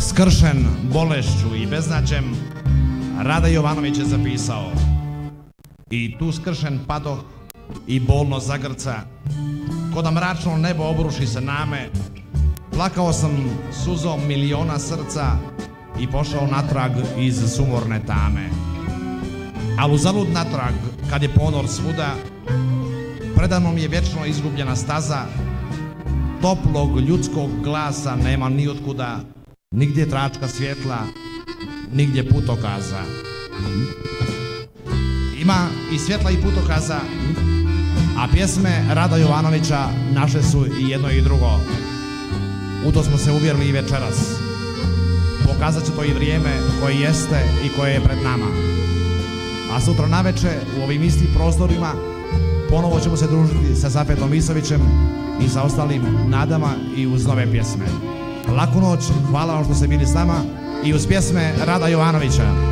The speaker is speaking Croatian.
Skršen bolešću i beznađem, Rada Jovanović je zapisao: i tu skršen padoh i bolno zagrca, ko da mračno nebo obruši se name, plakao sam suzom miliona srca i pošao natrag iz sumorne tame. Al uzalud natrag, kad je ponor svuda, predanom je vječno izgubljena staza, toplog ljudskog glasa nema ni otkuda, nigdje tračka svjetla, nigdje putokaza. Ima i svjetla i putokaza, a pjesme Rada Jovanovića naše su i jedno i drugo. U to smo se uvjerili i večeras. Pokazat će to i vrijeme koje jeste i koje je pred nama. A sutra naveče u ovim istim prostorima ponovo ćemo se družiti sa Zafetom Visovićem i sa ostalim nadama i uz nove pjesme. Laku noć, hvala vam što ste bili s nama i uz pjesme Rada Jovanovića.